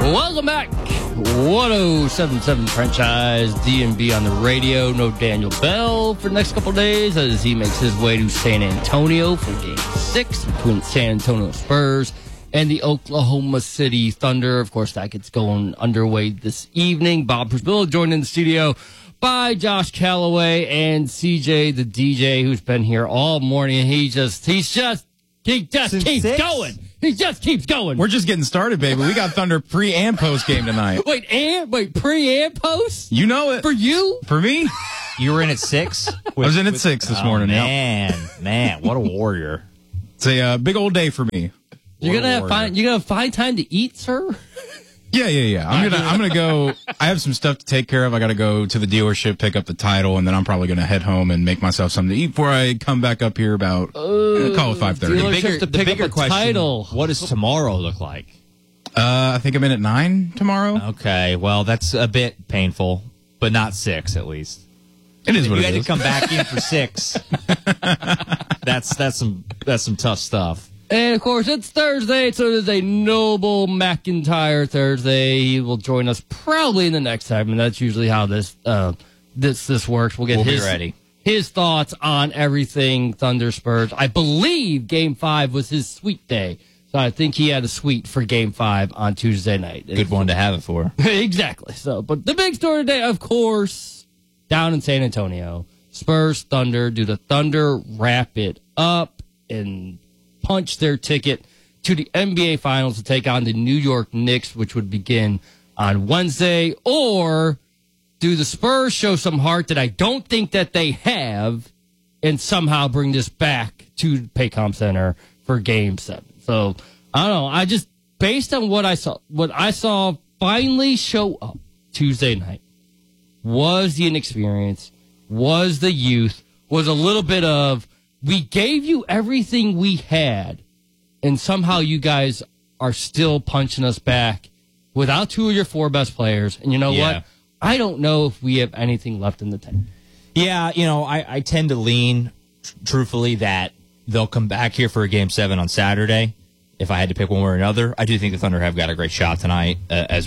Welcome back. 1077 Franchise, DMB on the radio. No Daniel Bell for the next couple of days as he makes his way to San Antonio for Game 6 between San Antonio Spurs and the Oklahoma City Thunder. Of course, that gets going underway this evening. Bob Prisbilla joined in the studio by Josh Calloway and CJ, the DJ, who's been here all morning. He just keeps going. He just keeps going. We're just getting started, baby. We got Thunder pre and post game tonight. Wait, pre and post? You know it. For you? For me? You were in at 6? I was in at 6 this morning. Man, what a warrior. It's a big old day for me. You're gonna find time to eat, sir? Yeah. I'm gonna go. I have some stuff to take care of. I got to go to the dealership, pick up the title, and then I'm probably gonna head home and make myself something to eat before I come back up here about call it 5:30. The bigger question: title. What does tomorrow look like? I think I'm in at 9 tomorrow. Okay, well that's a bit painful, but not 6 at least. It is what it is. You had to come back in for 6. That's some tough stuff. And, of course, it's Thursday, so it is a Noble McIntyre Thursday. He will join us probably in the next segment. That's usually how this works. We'll be ready. His thoughts on everything Thunder Spurs. I believe Game 5 was his sweet day, so I think he had a suite for Game 5 on Tuesday night. Good one to have it for. Exactly. So, but the big story today, of course, down in San Antonio, Spurs Thunder. Do the Thunder wrap it up and punch their ticket to the NBA Finals to take on the New York Knicks, which would begin on Wednesday? Or do the Spurs show some heart that I don't think that they have and somehow bring this back to Paycom Center for Game 7? So, I don't know. I just, based on what I saw finally show up Tuesday night, was the inexperience, was the youth, was a little bit of, we gave you everything we had, and somehow you guys are still punching us back without 2 of your 4 best players. And you know what? I don't know if we have anything left in the tank. Yeah, I tend to lean, truthfully, that they'll come back here for a Game 7 on Saturday. If I had to pick one way or another, I do think the Thunder have got a great shot tonight. It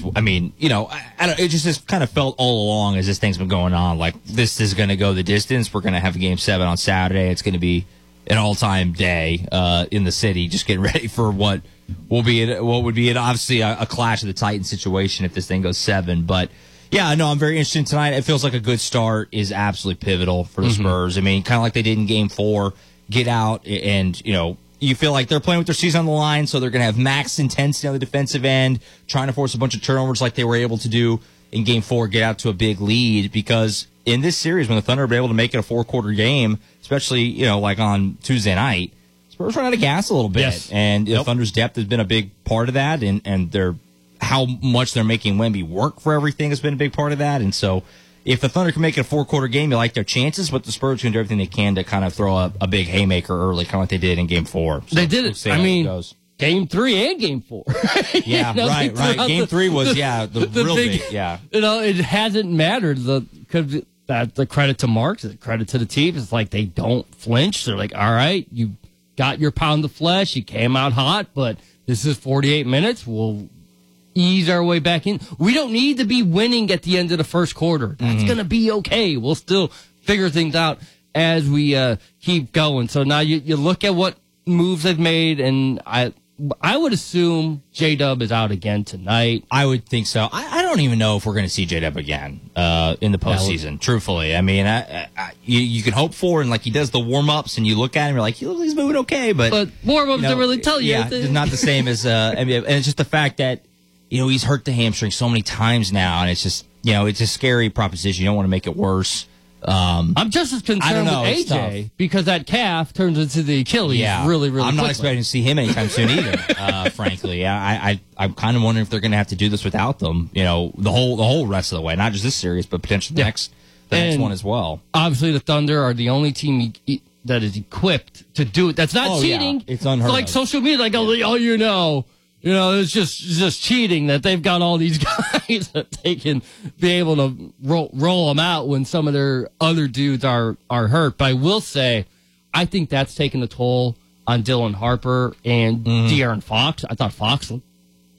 just kind of felt all along as this thing's been going on, like this is going to go the distance. We're going to have a Game 7 on Saturday. It's going to be an all-time day in the city, just getting ready for what would be obviously a clash of the Titans situation if this thing goes 7. But yeah, no, I'm very interested tonight. It feels like a good start is absolutely pivotal for the Spurs. I mean, kind of like they did in Game 4, get out and you feel like they're playing with their season on the line, so they're going to have max intensity on the defensive end, trying to force a bunch of turnovers like they were able to do in Game 4, get out to a big lead. Because in this series, when the Thunder were able to make it a 4-quarter game, especially, like on Tuesday night, Spurs run out of gas a little bit. Yes. And the Thunder's depth has been a big part of that, and how much they're making Wemby work for everything has been a big part of that. And so if the Thunder can make it a 4-quarter game, you like their chances, but the Spurs can do everything they can to kind of throw a big haymaker early, kind of like they did in Game 4. So they did it. Game 3 and Game 4. Yeah, right. Game 3 was, the real big, yeah. It hasn't mattered. The credit to Marks, the credit to the team. It's like they don't flinch. They're like, all right, you got your pound of flesh. You came out hot, but this is 48 minutes. We'll ease our way back in. We don't need to be winning at the end of the first quarter. That's going to be okay. We'll still figure things out as we keep going. So now you look at what moves they've made, and I would assume J-Dub is out again tonight. I would think so. I don't even know if we're going to see J-Dub again in the postseason, truthfully. I mean, you can hope for, and like he does the warm-ups, and you look at him, you're like, he's moving okay. But warm-ups don't really tell you. Yeah, it's not the same as and it's just the fact that he's hurt the hamstring so many times now, and it's just, it's a scary proposition. You don't want to make it worse. I'm just as concerned with AJ because that calf turns into the Achilles really, really I'm not quickly. expecting to see him anytime soon either, frankly. I'm kind of wondering if they're going to have to do this without them, the whole rest of the way, not just this series, but potentially the next one as well. Obviously, the Thunder are the only team that is equipped to do it. That's not cheating. Yeah. It's unheard of. Social media, it's just cheating that they've got all these guys that they can be able to roll them out when some of their other dudes are hurt. But I will say, I think that's taken a toll on Dylan Harper and De'Aaron Fox. I thought Fox looked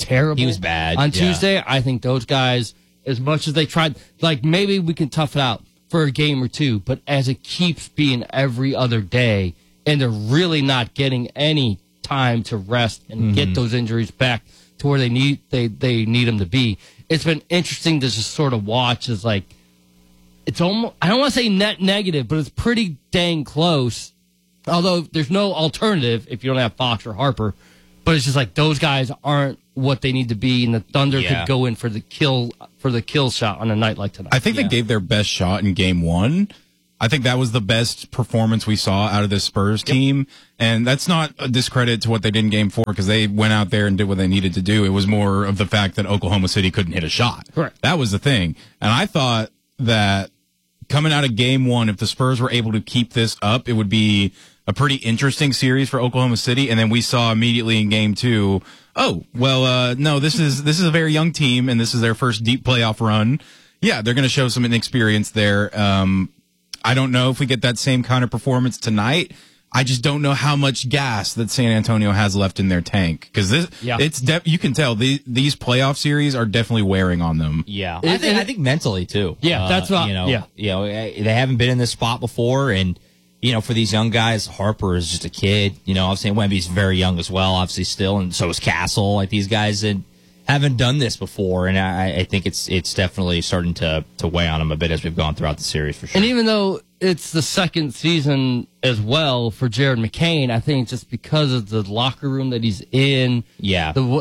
terrible. He was bad, on yeah. Tuesday. I think those guys, as much as they tried, like maybe we can tough it out for a game or two, but as it keeps being every other day, and they're really not getting any time to rest and get those injuries back to where they need them to be. It's been interesting to just sort of watch as like, it's almost, I don't want to say net negative, but it's pretty dang close. Although there's no alternative if you don't have Fox or Harper, but it's just like those guys aren't what they need to be, and the Thunder could go in for the kill shot on a night like tonight. I think they gave their best shot in game one. I think that was the best performance we saw out of this Spurs team. And that's not a discredit to what they did in game four, because they went out there and did what they needed to do. It was more of the fact that Oklahoma City couldn't hit a shot. Correct. That was the thing. And I thought that coming out of game one, if the Spurs were able to keep this up, it would be a pretty interesting series for Oklahoma City. And then we saw immediately in game two, no, this is a very young team, and this is their first deep playoff run. Yeah, they're going to show some inexperience there. I don't know if we get that same kind of performance tonight. I just don't know how much gas that San Antonio has left in their tank, because you can tell these playoff series are definitely wearing on them. Yeah, I think mentally too. Yeah, that's what. They haven't been in this spot before, and for these young guys, Harper is just a kid. Obviously Wemby's very young as well, obviously still, and so is Castle. Like, these guys haven't done this before, and I think it's definitely starting to weigh on them a bit as we've gone throughout the series, for sure. And even though it's the second season as well for Jared McCain, I think just because of the locker room that he's in, he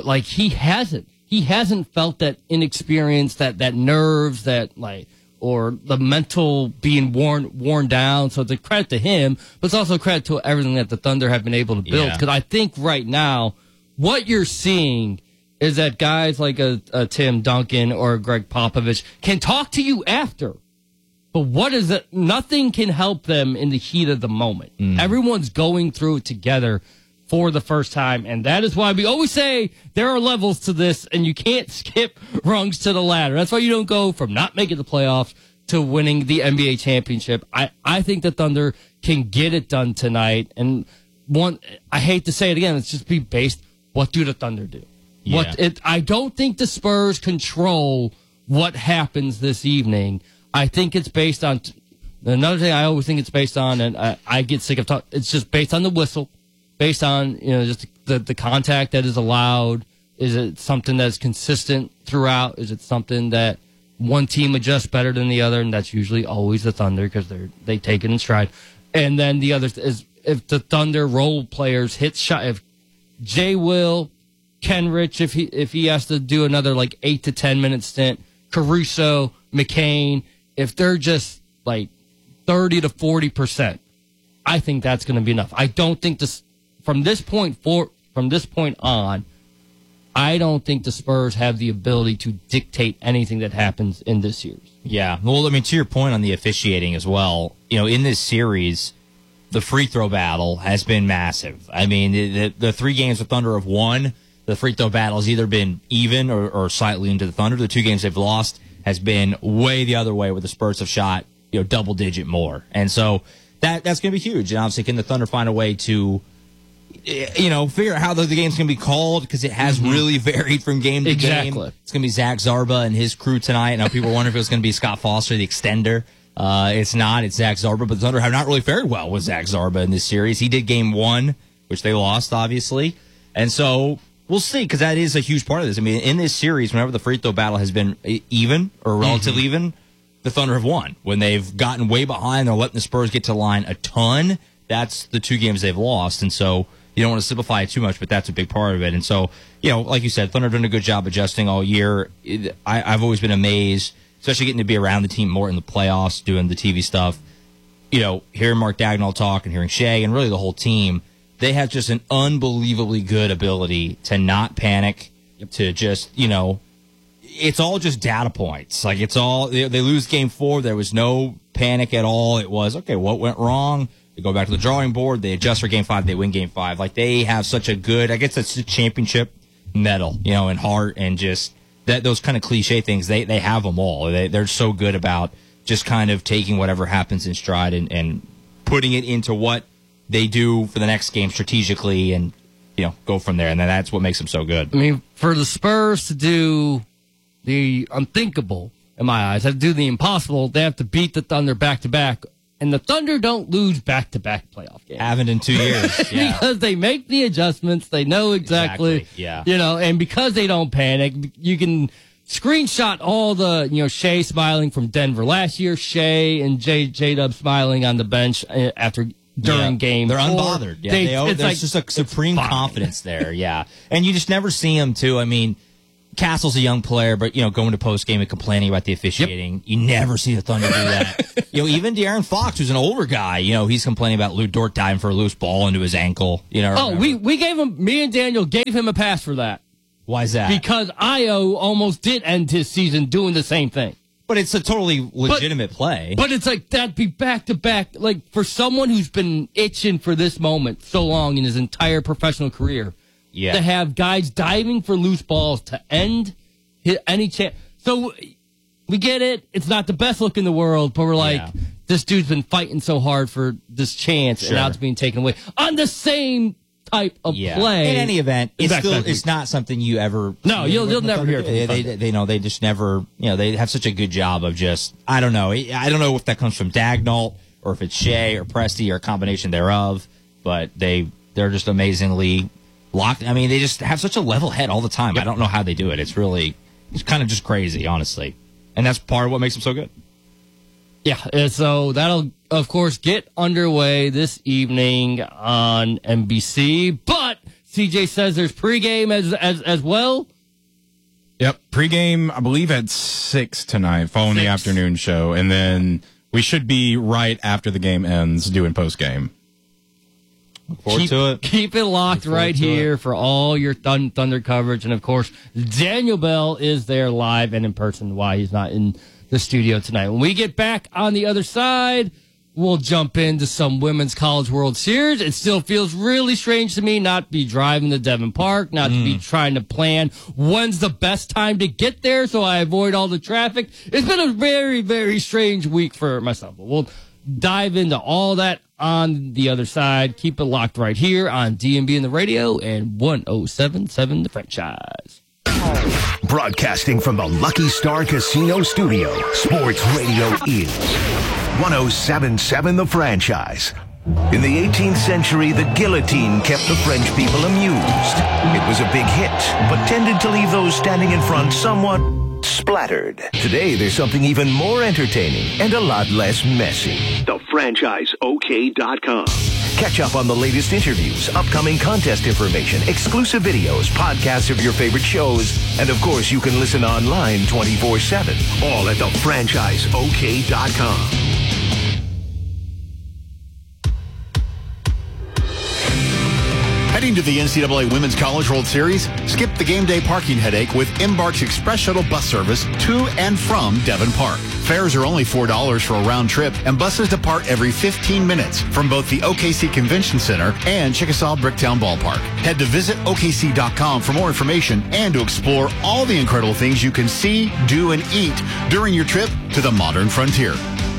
hasn't felt that inexperience, that nerves, or the mental being worn down. So the credit to him, but it's also credit to everything that the Thunder have been able to build. Because I think right now, what you're seeing is that guys like a Tim Duncan or a Greg Popovich can talk to you after. But what is it? Nothing can help them in the heat of the moment. Everyone's going through it together for the first time, and that is why we always say there are levels to this, and you can't skip rungs to the ladder. That's why you don't go from not making the playoffs to winning the NBA championship. I think the Thunder can get it done tonight, and I hate to say it again, it's just be based, what do the Thunder do? Yeah. I don't think the Spurs control what happens this evening. I think it's based on another thing I always think it's based on, and I get sick of talking. It's just based on the whistle, based on just the contact that is allowed. Is it something that's consistent throughout? Is it something that one team adjusts better than the other? And that's usually always the Thunder, because they take it in stride. And then the other is if the Thunder role players hit shot, if Jay Will, Kenrich, if he has to do another 8 to 10 minute stint, Caruso, McCain, if they're just 30 to 40%, I think that's going to be enough. I don't think from this point on, I don't think the Spurs have the ability to dictate anything that happens in this series. Yeah. Well, to your point on the officiating as well, in this series, the free throw battle has been massive. I mean, the 3 games the Thunder have won, the free throw battle has either been even or slightly into the Thunder. The 2 games they've lost has been way the other way, where the Spurs have shot double digit more, and so that's going to be huge. And obviously, can the Thunder find a way to figure out how the game's going to be called, because it has really varied from game to game. It's going to be Zach Zarba and his crew tonight. Now people wonder if it was going to be Scott Foster, the extender. It's not. It's Zach Zarba, but the Thunder have not really fared well with Zach Zarba in this series. He did game 1, which they lost, obviously, and so we'll see, because that is a huge part of this. I mean, in this series, whenever the free throw battle has been even or relatively even, the Thunder have won. When they've gotten way behind, they're letting the Spurs get to the line a ton. That's the 2 games they've lost, and so you don't want to simplify it too much, but that's a big part of it. And so, like you said, Thunder have done a good job adjusting all year. I've always been amazed, especially getting to be around the team more in the playoffs, doing the TV stuff. Hearing Mark Dagnall talk and hearing Shea and really the whole team, they have just an unbelievably good ability to not panic, to just, it's all just data points. It's all, they lose game 4. There was no panic at all. It was, okay, what went wrong? They go back to the drawing board. They adjust for game 5. They win game 5. They have such a good, I guess that's the championship medal, and heart, and just those kind of cliche things. They have them all. They're so good about just kind of taking whatever happens in stride and putting it into what they do for the next game strategically, and go from there. And then that's what makes them so good. I mean, for the Spurs to do the unthinkable, in my eyes, have to do the impossible, they have to beat the Thunder back-to-back. And the Thunder don't lose back-to-back playoff games. Haven't in 2 years. Yeah. Because they make the adjustments. They know exactly. Yeah. And because they don't panic, you can screenshot all the, Shea smiling from Denver last year, Shea and J-Dub smiling on the bench during game. They're 4. unbothered. Yeah, there's just a supreme confidence there. Yeah. And you just never see them, too. I mean, Castle's a young player, but, going to post-game and complaining about the officiating. Yep. You never see the Thunder do that. Even De'Aaron Fox, who's an older guy, he's complaining about Lou Dort diving for a loose ball into his ankle. We gave him, me and Daniel gave him a pass for that. Why is that? Because Io almost did end his season doing the same thing. But it's a totally legitimate play. But it's like, that'd be back-to-back. Like, for someone who's been itching for this moment so long in his entire professional career, to have guys diving for loose balls to end any chance. So we get it. It's not the best look in the world, but we're like, this dude's been fighting so hard for this chance, and now it's being taken away on the same type of play. In any event, it's not something you ever. No, you'll never hear it. They just never. They have such a good job of just. I don't know. I don't know if that comes from Dagnall or if it's Shea or Presti or a combination thereof, but they're just amazingly locked. I mean, they just have such a level head all the time. I don't know how they do it. It's kind of just crazy, honestly. And that's part of what makes them so good. Yeah, and so that'll, of course, get underway this evening on NBC. But CJ says there's pregame as well. Yep, pregame, I believe, at 6 tonight, following the afternoon show. And then we should be right after the game ends doing postgame. Look forward to it. Keep it locked right here for all your Thunder coverage. And, of course, Daniel Bell is there live and in person. Why he's not in the studio tonight. When we get back on the other side, we'll jump into some Women's College World Series. It still feels really strange to me not to be driving to Devon Park, not to be trying to plan when's the best time to get there so I avoid all the traffic. It's been a very, very strange week for myself. But we'll dive into all that on the other side. Keep it locked right here on DMB and the radio and 107.7 The Franchise. Broadcasting from the Lucky Star Casino Studio, Sports Radio is 107.7 The Franchise. In the 18th century, the guillotine kept the French people amused. It was a big hit, but tended to leave those standing in front somewhat splattered. Today, there's something even more entertaining and a lot less messy. TheFranchiseOK.com. Catch up on the latest interviews, upcoming contest information, exclusive videos, podcasts of your favorite shows, and of course, you can listen online 24/7. All at TheFranchiseOK.com. Heading to the NCAA Women's College World Series? Skip the game day parking headache with Embark's Express Shuttle bus service to and from Devon Park. Fares are only $4 for a round trip, and buses depart every 15 minutes from both the OKC Convention Center and Chickasaw Bricktown Ballpark. Head to visitokc.com for more information and to explore all the incredible things you can see, do, and eat during your trip to the modern frontier.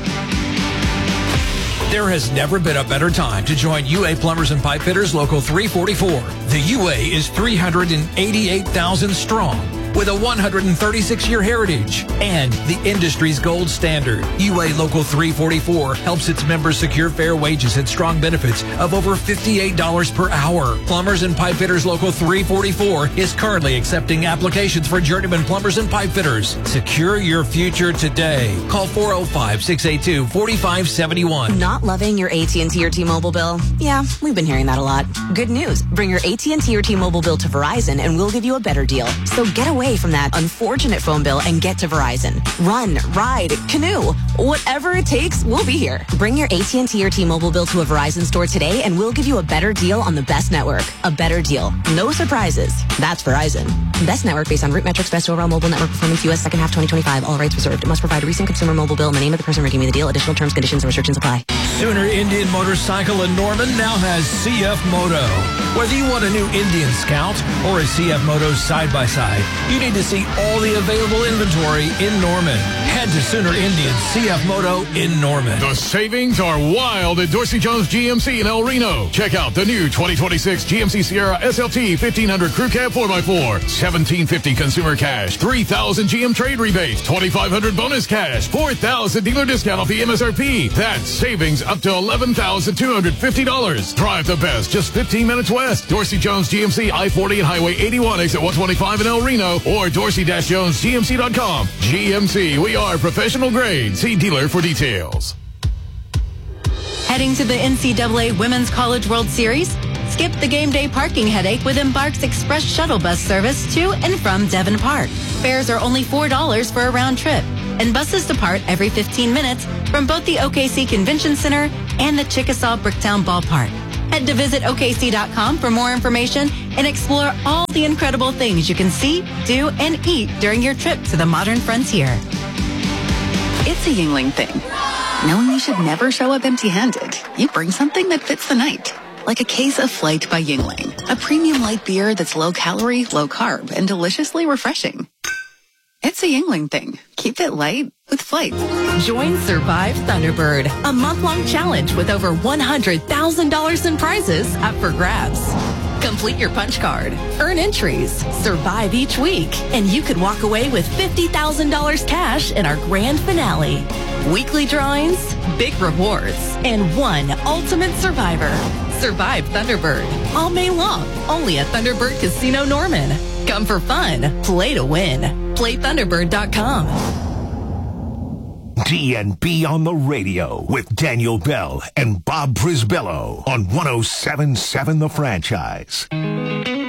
There has never been a better time to join UA Plumbers and Pipe Fitters Local 344. The UA is 388,000 strong with a 136-year heritage and the industry's gold standard. UA Local 344 helps its members secure fair wages and strong benefits of over $58 per hour. Plumbers and Pipe Fitters Local 344 is currently accepting applications for journeyman plumbers and pipe fitters. Secure your future today. Call 405-682-4571. Not loving your AT&T or T-Mobile bill? Yeah, we've been hearing that a lot. Good news. Bring your AT&T or T-Mobile bill to Verizon and we'll give you a better deal. So get away from that unfortunate phone bill and get to Verizon. Run, ride, canoe, whatever it takes, we'll be here. Bring your AT&T or T-Mobile bill to a Verizon store today and we'll give you a better deal on the best network. A better deal. No surprises. That's Verizon. Best network based on root metrics, best overall mobile network performance, U.S. second half 2025. All rights reserved. Must provide a recent consumer mobile bill and the name of the person redeeming the deal. Additional terms, conditions, and restrictions apply. Sooner Indian Motorcycle in Norman now has CF Moto. Whether you want a new Indian Scout or a CF Moto side-by-side, you need to see all the available inventory in Norman. Head to Sooner Indian CF Moto in Norman. The savings are wild at Dorsey Jones GMC in El Reno. Check out the new 2026 GMC Sierra SLT 1500 Crew Cab 4x4, $1,750 consumer cash, $3,000 GM trade rebate, $2,500 bonus cash, $4,000 dealer discount off the MSRP. That's savings up to $11,250. Drive the best, just 15 minutes west. Dorsey Jones GMC I-40 and Highway 81 exit 125 in El Reno, or dorsey-jonesgmc.com. GMC, we are professional grade. See dealer for details. Heading to the NCAA Women's College World Series? Skip the game day parking headache with Embark's Express Shuttle Bus service to and from Devon Park. Fares are only $4 for a round trip, and buses depart every 15 minutes from both the OKC Convention Center and the Chickasaw Bricktown Ballpark. Head to visit OKC.com for more information and explore all the incredible things you can see, do, and eat during your trip to the modern frontier. It's a Yingling thing. Knowing you should never show up empty-handed. You bring something that fits the night. Like a case of Flight by Yingling. A premium light beer that's low-calorie, low-carb, and deliciously refreshing. It's a Yingling thing. Keep it light with Flight. Join Survive Thunderbird, a month-long challenge with over $100,000 in prizes up for grabs. Complete your punch card, earn entries, survive each week, and you could walk away with $50,000 cash in our grand finale. Weekly drawings, big rewards, and one ultimate survivor. Survive Thunderbird, all May long, only at Thunderbird Casino Norman. Come for fun, play to win. PlayThunderbird.com. DNB on the radio with Daniel Bell and Bob Brisbello on 107.7 The Franchise.